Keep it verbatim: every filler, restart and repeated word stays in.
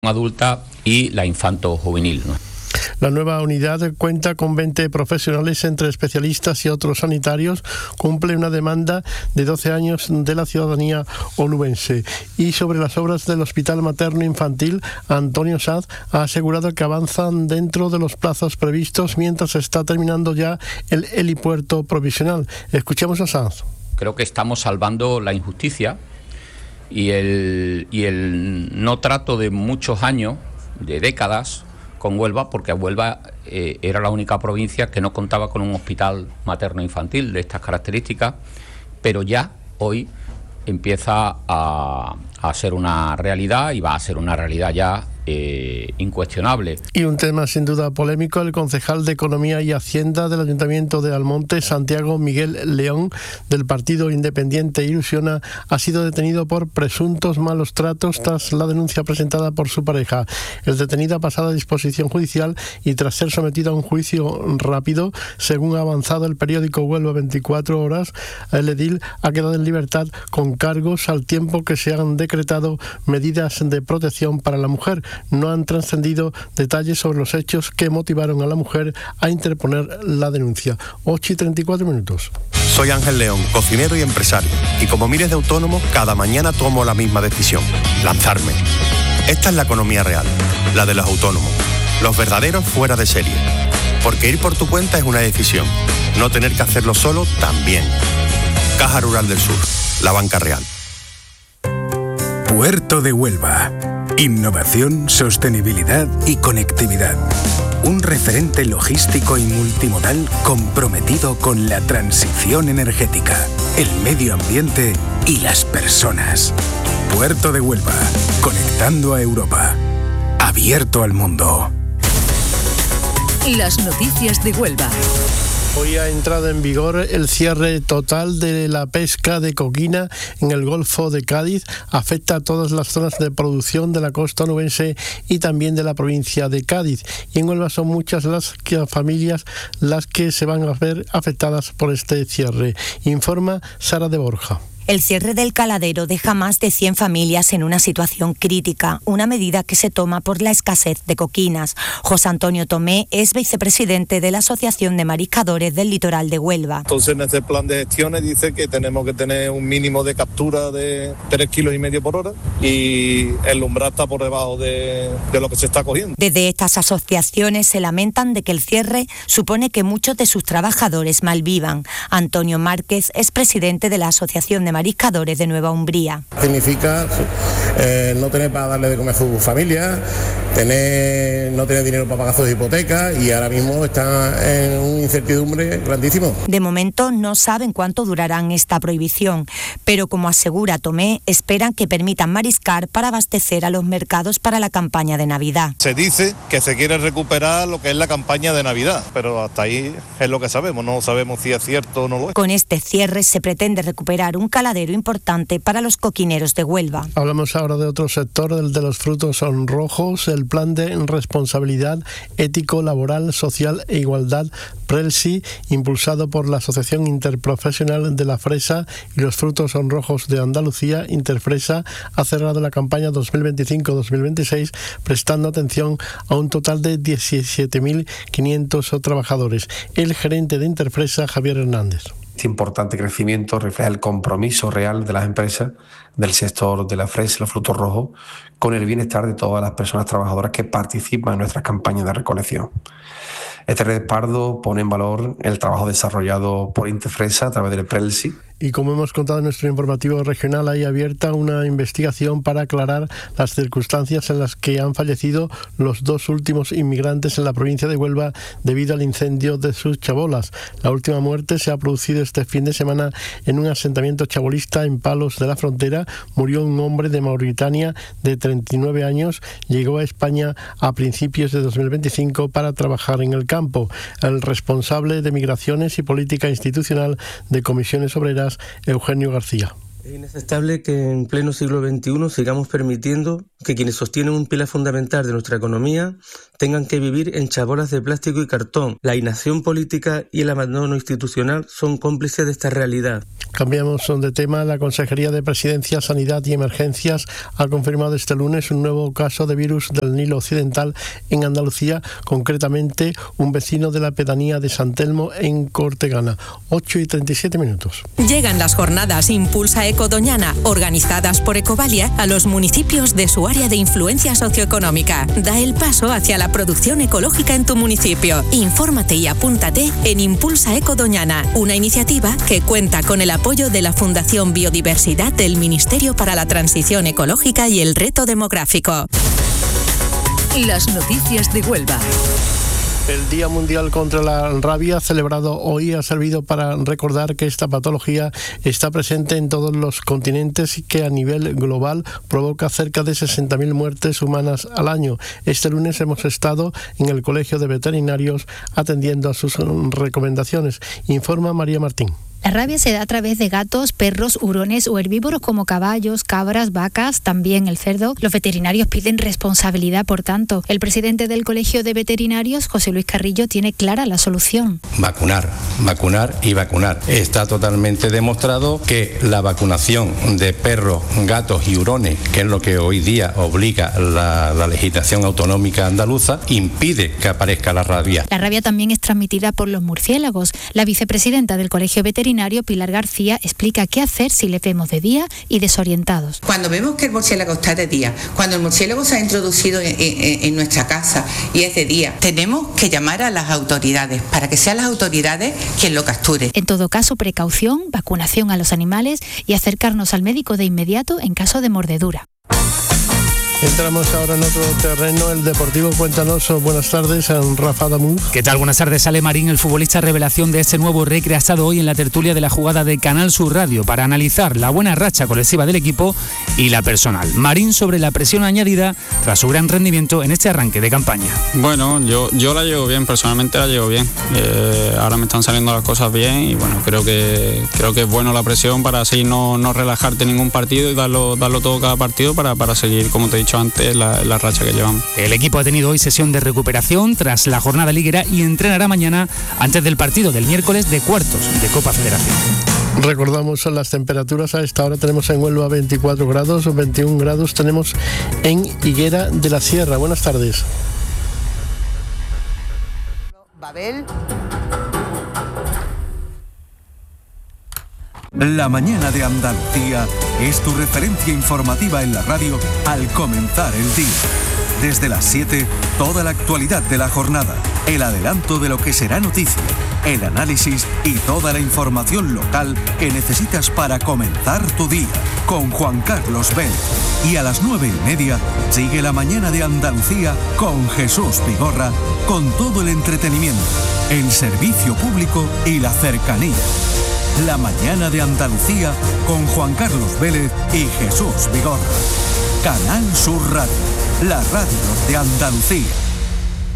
adulta y la infanto-juvenil, ¿no? La nueva unidad cuenta con veinte profesionales entre especialistas y otros sanitarios, cumple una demanda de doce años de la ciudadanía onubense. Y sobre las obras del Hospital Materno Infantil, Antonio Sanz ha asegurado que avanzan dentro de los plazos previstos mientras se está terminando ya el helipuerto provisional. Escuchemos a Sanz. Creo que estamos salvando la injusticia y el, y el no trato de muchos años, de décadas, con Huelva, porque Huelva eh, era la única provincia que no contaba con un hospital materno-infantil de estas características, pero ya hoy empieza a, a ser una realidad y va a ser una realidad ya eh, incuestionable. Y un tema sin duda polémico, el concejal de Economía y Hacienda del Ayuntamiento de Almonte, Santiago Miguel León, del partido independiente Ilusiona, ha sido detenido por presuntos malos tratos tras la denuncia presentada por su pareja. El detenido ha pasado a disposición judicial y tras ser sometido a un juicio rápido, según ha avanzado el periódico Huelva veinticuatro horas, el edil ha quedado en libertad con cargos al tiempo que se han decretado medidas de protección para la mujer. No han trascendido detalles sobre los hechos que motivaron a la mujer a interponer la denuncia. ocho y treinta y cuatro minutos. Soy Ángel León, cocinero y empresario, y como miles de autónomos, cada mañana tomo la misma decisión: lanzarme. Esta es la economía real, la de los autónomos, los verdaderos fuera de serie. Porque ir por tu cuenta es una decisión, no tener que hacerlo solo también. Caja Rural del Sur, la banca real. Puerto de Huelva. Innovación, sostenibilidad y conectividad. Un referente logístico y multimodal comprometido con la transición energética, el medio ambiente y las personas. Puerto de Huelva, conectando a Europa. Abierto al mundo. Las noticias de Huelva. Hoy ha entrado en vigor el cierre total de la pesca de coquina en el Golfo de Cádiz. Afecta a todas las zonas de producción de la costa onubense y también de la provincia de Cádiz. Y en Huelva son muchas las que, familias las que se van a ver afectadas por este cierre. Informa Sara de Borja. El cierre del caladero deja más de cien familias en una situación crítica, una medida que se toma por la escasez de coquinas. José Antonio Tomé es vicepresidente de la Asociación de Mariscadores del Litoral de Huelva. Entonces, en este plan de gestiones dice que tenemos que tener un mínimo de captura de tres kilos y medio por hora y el umbral está por debajo de, de lo que se está cogiendo. Desde estas asociaciones se lamentan de que el cierre supone que muchos de sus trabajadores malvivan. Antonio Márquez es presidente de la Asociación de Mariscadores de Nueva Umbría. Significa eh, no tener para darle de comer a su familia, tener, no tener dinero para pagar sus hipotecas y ahora mismo está en una incertidumbre grandísimo. De momento no saben cuánto durarán esta prohibición, pero como asegura Tomé, esperan que permitan mariscar para abastecer a los mercados para la campaña de Navidad. Se dice que se quiere recuperar lo que es la campaña de Navidad, pero hasta ahí es lo que sabemos, no sabemos si es cierto o no lo es. Con este cierre se pretende recuperar un caladero importante para los coquineros de Huelva. Hablamos ahora de otro sector, el de los frutos rojos. El plan de responsabilidad ético, laboral, social e igualdad PRELSI, impulsado por la Asociación Interprofesional de la Fresa y los Frutos Rojos de Andalucía, Interfresa, ha cerrado la campaña dos mil veinticinco dos mil veintiséis prestando atención a un total de diecisiete mil quinientos trabajadores. El gerente de Interfresa, Javier Hernández. Este importante crecimiento refleja el compromiso real de las empresas del sector de la fresa y los frutos rojos con el bienestar de todas las personas trabajadoras que participan en nuestras campañas de recolección. Este respaldo pone en valor el trabajo desarrollado por Interfresa a través del PRELSI. Y como hemos contado en nuestro informativo regional, hay abierta una investigación para aclarar las circunstancias en las que han fallecido los dos últimos inmigrantes en la provincia de Huelva debido al incendio de sus chabolas. La última muerte se ha producido este fin de semana en un asentamiento chabolista en Palos de la Frontera. Murió un hombre de Mauritania de treinta y nueve años. Llegó a España a principios de dos mil veinticinco para trabajar en el campo. El responsable de Migraciones y Política Institucional de Comisiones Obreras, Eugenio García. Es inaceptable que en pleno siglo veintiuno sigamos permitiendo que quienes sostienen un pilar fundamental de nuestra economía tengan que vivir en chabolas de plástico y cartón. La inacción política y el abandono institucional son cómplices de esta realidad. Cambiamos de tema. La Consejería de Presidencia, Sanidad y Emergencias ha confirmado este lunes un nuevo caso de virus del Nilo Occidental en Andalucía, concretamente un vecino de la pedanía de San Telmo en Cortegana. ocho y treinta y siete minutos. Llegan las jornadas Impulsa Eco Doñana, organizadas por Ecovalia, a los municipios de su área de influencia socioeconómica. Da el paso hacia la producción ecológica en tu municipio. Infórmate y apúntate en Impulsa Eco Doñana, una iniciativa que cuenta con el apoyo de la Fundación Biodiversidad del Ministerio para la Transición Ecológica y el Reto Demográfico. Las noticias de Huelva. El Día Mundial contra la Rabia, celebrado hoy, ha servido para recordar que esta patología está presente en todos los continentes y que a nivel global provoca cerca de sesenta mil muertes humanas al año. Este lunes hemos estado en el Colegio de Veterinarios atendiendo a sus recomendaciones. Informa María Martín. La rabia se da a través de gatos, perros, hurones o herbívoros como caballos, cabras, vacas, también el cerdo. Los veterinarios piden responsabilidad, por tanto. El presidente del Colegio de Veterinarios, José Luis Carrillo, tiene clara la solución. Vacunar, vacunar y vacunar. Está totalmente demostrado que la vacunación de perros, gatos y hurones, que es lo que hoy día obliga la, la legislación autonómica andaluza, impide que aparezca la rabia. La rabia también es transmitida por los murciélagos. La vicepresidenta del Colegio Veterinario, Pilar García, explica qué hacer si le vemos de día y desorientados. Cuando vemos que el murciélago está de día, cuando el murciélago se ha introducido en, en, en nuestra casa y es de día, tenemos que llamar a las autoridades para que sean las autoridades quien lo capture. En todo caso, precaución, vacunación a los animales y acercarnos al médico de inmediato en caso de mordedura. Entramos ahora en otro terreno, el deportivo. Cuéntanos, buenas tardes, Rafa Damuz. ¿Qué tal? Buenas tardes. Ale Marín, el futbolista revelación de este nuevo Recre, ha estado hoy en la tertulia de la jugada de Canal Sur Radio para analizar la buena racha colectiva del equipo y la personal. Marín sobre la presión añadida tras su gran rendimiento en este arranque de campaña. Bueno, yo, yo la llevo bien, personalmente la llevo bien. Eh, ahora me están saliendo las cosas bien y bueno, creo que creo que es bueno la presión para así no, no relajarte ningún partido y darlo, darlo todo cada partido para, para seguir, como te he dicho antes, la, la racha que llevamos. El equipo ha tenido hoy sesión de recuperación tras la jornada liguera y entrenará mañana antes del partido del miércoles de cuartos de Copa Federación. Recordamos las temperaturas. A esta hora tenemos en Huelva veinticuatro grados, veintiún grados tenemos en Higuera de la Sierra. Buenas tardes. Babel. La mañana de Andalucía es tu referencia informativa en la radio al comenzar el día. Desde las siete, toda la actualidad de la jornada, el adelanto de lo que será noticia, el análisis y toda la información local que necesitas para comenzar tu día, con Juan Carlos Vélez. Y a las nueve y media, sigue la mañana de Andalucía con Jesús Vigorra, con todo el entretenimiento, el servicio público y la cercanía. La mañana de Andalucía con Juan Carlos Vélez y Jesús Vigorra. Canal Sur Radio, la radio de Andalucía.